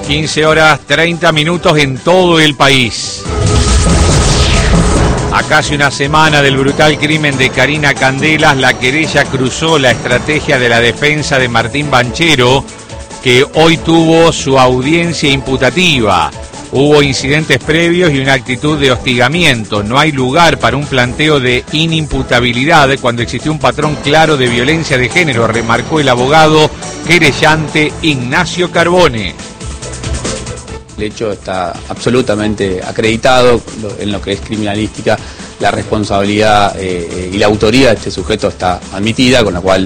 15:30 en todo el país. A casi una semana del brutal crimen de Karina Candelas, la querella cruzó la estrategia de la defensa de Martín Banchero, que hoy tuvo su audiencia imputativa. Hubo incidentes previos y una actitud de hostigamiento. No hay lugar para un planteo de inimputabilidad cuando existió un patrón claro de violencia de género, remarcó el abogado querellante Ignacio Carbone. El hecho está absolutamente acreditado en lo que es criminalística, la responsabilidad y la autoría de este sujeto está admitida, con la cual